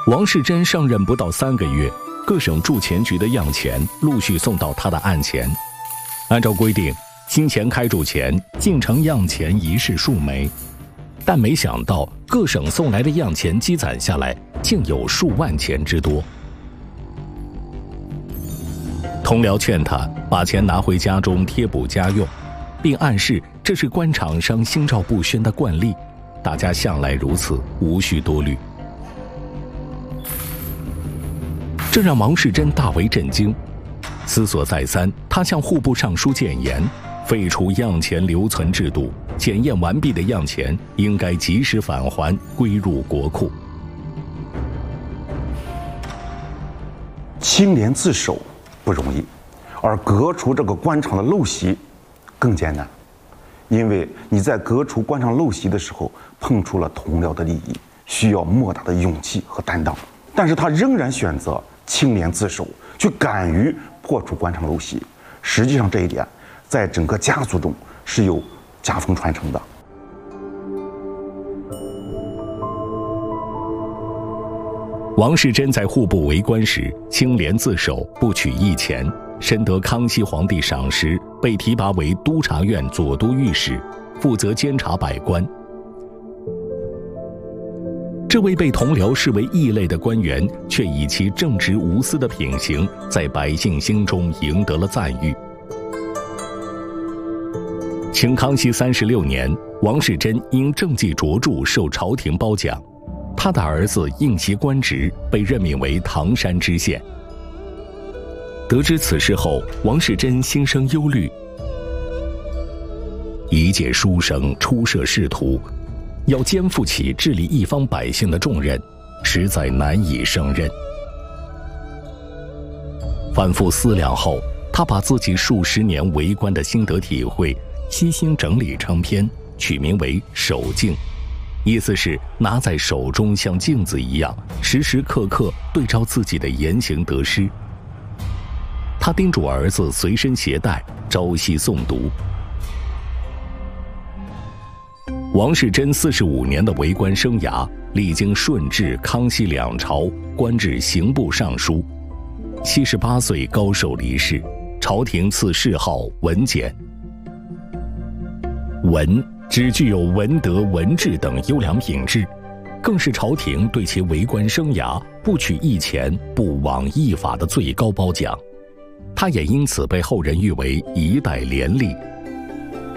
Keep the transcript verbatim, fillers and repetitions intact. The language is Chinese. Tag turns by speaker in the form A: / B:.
A: 王世贞上任不到三个月，各省驻钱局的样钱陆续送到他的案前。按照规定，新钱开铸前进城样钱一式数枚，但没想到各省送来的样钱积攒下来，竟有数万钱之多。同僚劝他把钱拿回家中贴补家用，并暗示这是官场上心照不宣的惯例，大家向来如此，无需多虑。这让王世贞大为震惊，思索再三，他向户部尚书谏言，废除样钱留存制度，检验完毕的样钱应该及时返还，归入国库。
B: 清廉自守不容易，而革除这个官场的陋习更艰难，因为你在革除官场陋习的时候碰触了同僚的利益，需要莫大的勇气和担当。但是他仍然选择清廉自守，去敢于破除官场陋习。实际上这一点在整个家族中是有家风传承的。
A: 王世贞在户部为官时清廉自守，不取一钱，深得康熙皇帝赏识，被提拔为督察院左都御史，负责监察百官。这位被同僚视为异类的官员，却以其正直无私的品行，在百姓心中赢得了赞誉。清康熙三十六年，王世贞因政绩卓著受朝廷褒奖，他的儿子应袭官职，被任命为唐山知县。得知此事后，王世贞心生忧虑，一介书生初涉仕途，要肩负起治理一方百姓的重任，实在难以胜任。反复思量后，他把自己数十年为官的心得体会悉心整理成篇，取名为《手镜》，意思是拿在手中像镜子一样，时时刻刻对照自己的言行得失。他叮嘱儿子随身携带，朝夕诵读。王世贞四十五年的为官生涯，历经顺治、康熙两朝，官至刑部尚书。七十八岁高寿离世，朝廷赐谥号文简。文只具有文德、文治等优良品质，更是朝廷对其为官生涯不取一钱、不枉一法的最高褒奖。他也因此被后人誉为一代廉吏，